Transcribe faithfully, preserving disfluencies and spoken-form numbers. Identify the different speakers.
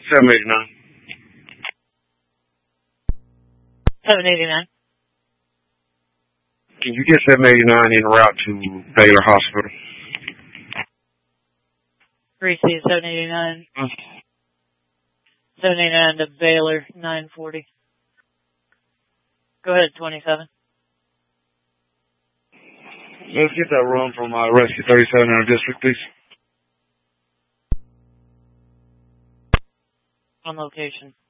Speaker 1: seven eighty-nine.
Speaker 2: seven eighty-nine.
Speaker 1: Can you get seven eighty-nine en route to Baylor Hospital?
Speaker 2: three C seven eighty-nine. Mm. seven eighty-nine to Baylor, nine forty. Go ahead, twenty-seven.
Speaker 1: Let's get that run from uh, Rescue thirty-seven in our district, please.
Speaker 2: On location.